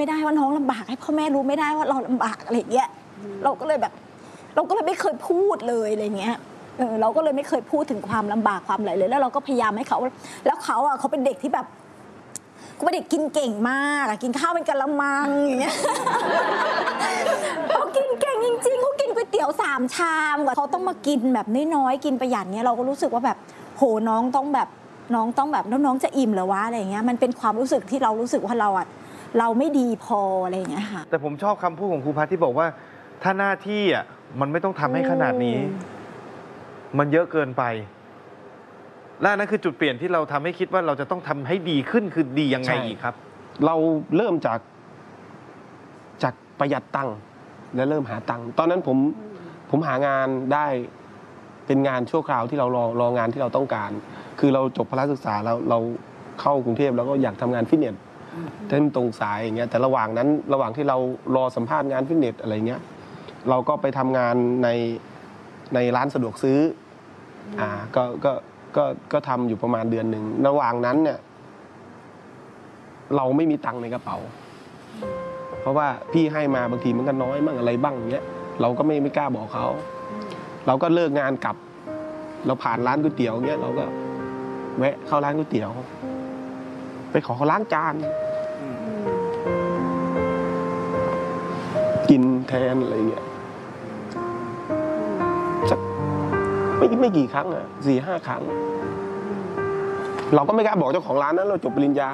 ไม่ได้ว่าน้องลำบากให้พ่อแม่รู้ไม่ได้ว่าเราลำบากอะไรเงี้ยเราก็เลยไม่เคยพูดเลยอะไรเงี้ยเราก็เลยไม่เคยพูดถึงความลำบากความอะไรเลยแล้วเราก็พยายามให้เขาแล้วเขาเป็นเด็กที่แบบเขาเป็นเด็กกินเก่งมากกินข้าวเป็นกะละมังอย่างเงี้ยเขากินเก่งจริงๆเขากินก๋วยเตี๋ยว3 ชามเขาต้องมากินแบบน้อยๆกินประหยัดเนี้ยเราก็รู้สึกว่าแบบโหน้องต้องแบบแล้วน้องจะอิ่มเหรอวะอะไรอย่างเงี้ยมันเป็นความรู้สึกที่เรารู้สึกว่าเราไม่ดีพออะไรอย่างเงี้ยค่ะแต่ผมชอบคำพูดของครูพัฒน์ที่บอกว่าถ้าหน้าที่มันไม่ต้องทำให้ขนาดนี้มันเยอะเกินไปและนั่นคือจุดเปลี่ยนที่เราทำให้คิดว่าเราจะต้องทำให้ดีขึ้นคือดียังไงอีกครับเราเริ่มจากประหยัดตังค์และเริ่มหาตังค์ตอนนั้นผมหางานได้เป็นงานชั่วคราวที่เรารองานที่เราต้องการคือเราจบพละศึกษาแล้วเราเข้ากรุงเทพแล้วก็อยากทำงานฟิตเนสเต้นตรงสายอย่างเงี้ยแต่ระหว่างที่เรารอสัมภาษณ์งานฟิตเนสอะไรเงี้ยเราก็ไปทำงานในร้านสะดวกซื้อก็ทำอยู่ประมาณเดือนหนึ่งระหว่างนั้นเนี่ยเราไม่มีตังค์ในกระเป๋าเพราะว่าพี่ให้มาบางทีมันก็น้อยบ้างอะไรบ้างอย่างเงี้ยเราก็ไม่กล้าบอกเขาเราก็เลิกงานกลับเราผ่านร้านก๋วยเตี๋ยวเงี้ยเราก็แวะเข้าร้านก๋วยเตี๋ยวไปขอเขาล้างจานกินแทนอะไรเงี้ยสักไม่กี่ครั้ง4-5 ครั้งเราก็ไม่กล้าบอกเจ้าของร้านนั้นเราจบปริญญา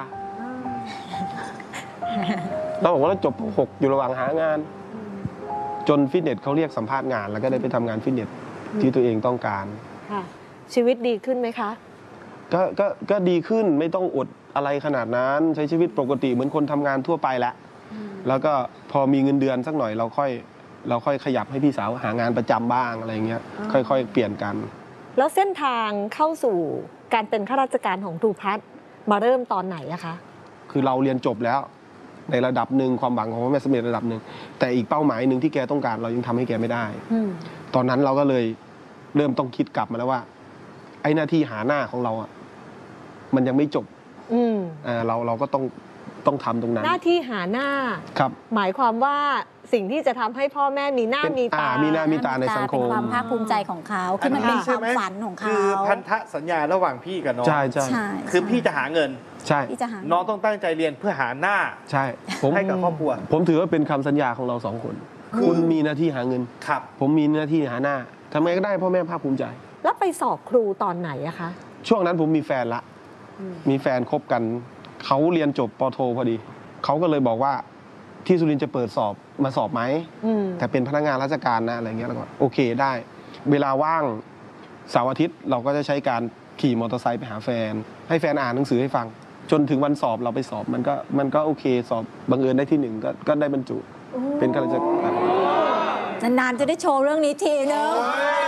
เราบอกว่าเราจบ6อยู่ระหว่างหางานจนฟิตเนสเขาเรียกสัมภาษณ์งานแล้วก็ได้ไปทำงานฟิตเนสที่ตัวเองต้องการชีวิตดีขึ้นไหมคะก็ดีขึ้นไม่ต้องอดอะไรขนาดนั้นใช้ชีวิตปกติเหมือนคนทำงานทั่วไปแล้วก็พอมีเงินเดือนสักหน่อยเราค่อยขยับให้พี่สาวหางานประจำบ้างอะไรเงี้ยค่อยๆเปลี่ยนกันแล้วเส้นทางเข้าสู่การเป็นข้าราชการของครูพัฒน์มาเริ่มตอนไหนอะคะคือเราเรียนจบแล้วในระดับหนึ่งความหวังของพ่อแม่สำเร็จระดับหนึ่งแต่อีกเป้าหมายหนึ่งที่แกต้องการเรายังทำให้แกไม่ได้ตอนนั้นเราก็เลยเริ่มต้องคิดกลับมาแล้วว่าไอ้หน้าที่หาหน้าของเรามันยังไม่จบเราก็ต้องทำตรงนั้นหน้าที่หาหน้าครับหมายความว่าสิ่งที่จะทำให้พ่อแม่มีหน้ามีตามีหน้ามีตาในสังคมเป็นความภาคภูมิใจของเขาคือมันเป็นความฝันของเขาคือพันธสัญญาระหว่างพี่กับน้องใช่คือพี่จะหาเงินใช่น้องต้องตั้งใจเรียนเพื่อหาหน้าใช่ให้กับครอบครัวผมถือว่าเป็นคำสัญญาของเรา2 คนคุณมีหน้าที่หาเงินครับผมมีหน้าที่หาหน้าทำไงก็ได้พ่อแม่ภาคภูมิใจแล้วไปสอบครูตอนไหนอะคะช่วงนั้นผมมีแฟนละมีแฟนคบกันเขาเรียนจบป.โทพอดีเขาก็เลยบอกว่าที่สุรินทร์จะเปิดสอบมาสอบไหมแต่เป็นพนักงานราชการนะอะไรเงี้ยแล้วก็โอเคได้เวลาว่างเสาร์อาทิตย์เราก็จะใช้การขี่มอเตอร์ไซค์ไปหาแฟนให้แฟนอ่านหนังสือให้ฟังจนถึงวันสอบเราไปสอบมันก็โอเคสอบบังเอิญได้ที่1ก็ได้บรรจุเป็นข้าราชการนานๆจะได้โชว์เรื่องนี้ทีนึง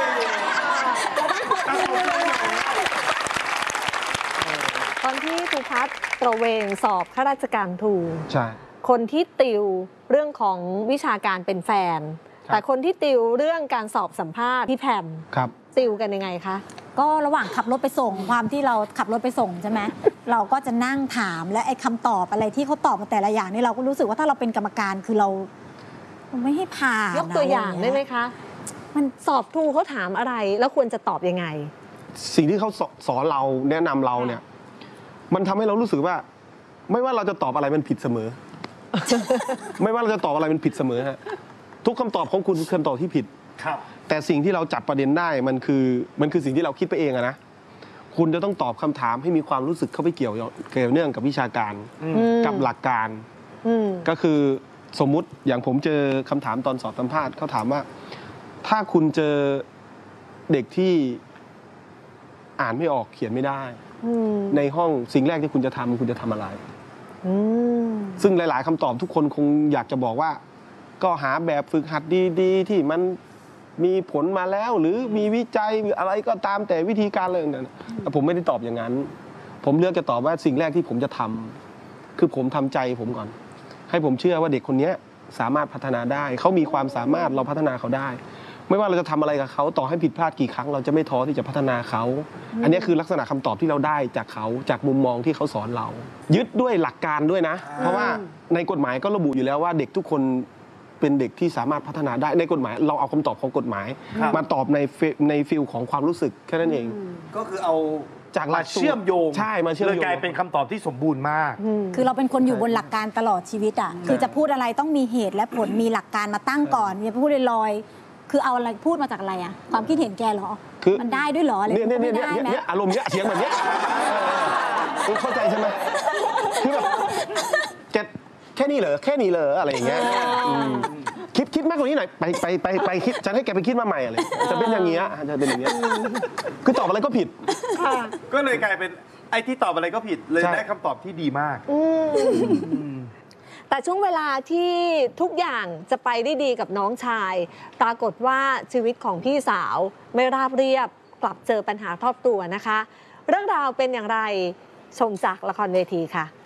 ตอนที่ครูพัฒน์ตระเวนสอบข้าราชการครูใช่คนที่ติวเรื่องของวิชาการเป็นแฟนแต่คนที่ติวเรื่องการสอบสัมภาษณ์พี่แพมครับติวกันยังไงคะก็ระหว่างขับรถไปส่งความที่เราขับรถไปส่งใช่ไหมเราก็จะนั่งถามและไอ้คำตอบอะไรที่เขาตอบมาแต่ละอย่างนี่เราก็รู้สึกว่าถ้าเราเป็นกรรมการคือเราไม่ให้ผ่านยกตัวอย่างได้ไหมคะมันสอบครูเขาถามอะไรแล้วควรจะตอบยังไงสิ่งที่เขาสอนเราแนะนำเราเนี่ยมันทำให้เรารู้สึกว่าไม่ว่าเราจะตอบอะไรมันผิดเสมอ ไม่ว่าเราจะตอบอะไรมันผิดเสมอฮะทุกคำตอบของคุณคือคำตอบที่ผิดครับแต่สิ่งที่เราจับประเด็นได้มันคือสิ่งที่เราคิดไปเองนะคุณจะต้องตอบคำถามให้มีความรู้สึกเข้าไปเกี่ยวเนื่องกับวิชาการกับหลักการก็คือสมมุติอย่างผมเจอคำถามตอนสอบสัมภาษณ์เขาถามว่าถ้าคุณเจอเด็กที่อ่านไม่ออกเขียนไม่ได้ในห้องสิ่งแรกที่คุณจะทำอะไรซึ่งหลายๆคำตอบทุกคนคงอยากจะบอกว่าก็หาแบบฝึกหัดดีๆที่มันมีผลมาแล้วหรือมีวิจัยหรืออะไรก็ตามแต่วิธีการเลยนะผมไม่ได้ตอบอย่างนั้นผมเลือกจะตอบว่าสิ่งแรกที่ผมจะทำคือผมทำใจผมก่อนให้ผมเชื่อว่าเด็กคนนี้สามารถพัฒนาได้เขามีความสามารถเราพัฒนาเขาได้ไม่ว่าเราจะทำอะไรกับเขาต่อให้ผิดพลาดกี่ครั้งเราจะไม่ท้อที่จะพัฒนาเขา อันนี้คือลักษณะคำตอบที่เราได้จากเขาจากมุมมองที่เขาสอนเรา ยึดด้วยหลักการด้วยนะ เพราะว่าในกฎหมายก็ระบุอยู่แล้วว่าเด็กทุกคนเป็นเด็กที่สามารถพัฒนาได้ในกฎหมายเราเอาคำตอบของกฎหมายครับมาตอบในฟิลของความรู้สึกแค่นั้นเองก็คือเอาจากหลัมาก เชื่อมโยงใช่มาเชื่อมโยงเลยกลายเป็นคำตอบที่สมบูรณ์มากคือเราเป็นคนอยู่บนหลักการตลอดชีวิตอ่ะคือจะพูดอะไรต้องมีเหตุและผลมีหลักการมาตั้งก่อนอย่าไปพูดลอยๆคือเอาอะไรพูดมาจากอะไรอ่ะความคิดเห็นแกเหรอคือมันได้ด้วยเหรออะไรเนี่ยไม่ได้นะอารมณ์เนี้ยเสียงแบบเนี้ยคุณเข้าใจใช่ไหมคือแบบแค่นี้เหรออะไรอย่างเงี้ยคิดมากกว่านี้หน่อยไปคิดฉันให้แกไปคิดมาใหม่อะไรจะเป็นอย่างเงี้ยจะเป็นอย่างเงี้ยคือตอบอะไรก็ผิดก็เลยกลายเป็นไอ้ที่ตอบอะไรก็ผิดเลยใช่ได้คำตอบที่ดีมากแต่ช่วงเวลาที่ทุกอย่างจะไปได้ดีกับน้องชาย ปรากฏว่าชีวิตของพี่สาวไม่ราบเรียบกลับเจอปัญหาครอบครัวนะคะ เรื่องราวเป็นอย่างไรชมจากละครเวทีค่ะ